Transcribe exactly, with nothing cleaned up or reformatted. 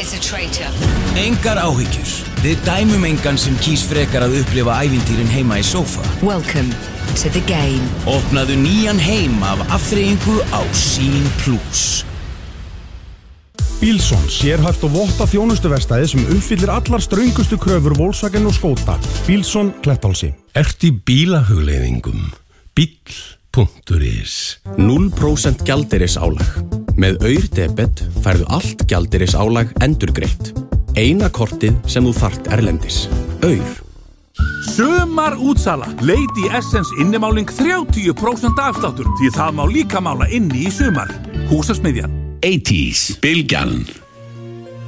is a traitor. Engar áhyggjur. Við dæmum engan sem kýs frekar að upplifa ævintýrin heima í sófa. Welcome to the game. Opnaðu nýjan heim af afþreyingu á Sýn Plus. Bílsson, sérhæft og votta þjónustuverstaði sem uppfyllir allar ströngustu kröfur Volkswagen og Skoda. Bílsson, Klettálsi. Ert í bílahugleiðingum? Bíll punktur is. núll prósent gjaldeyrisálag. Með Aur-debet færðu allt gjaldeyrisálag endurgreitt. Eina kortið sem þú þarft erlendis. Aur. Sumar útsala. Lady Essence innimáling þrjátíu prósent afsláttur því það má líka mála inni í sumar. Húsasmiðjan. eighties, Bylgjan.